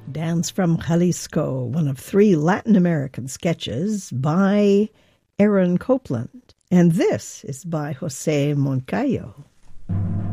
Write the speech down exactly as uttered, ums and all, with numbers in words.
Dance from Jalisco, one of three Latin American sketches by Aaron Copland. And this is by Jose Moncayo.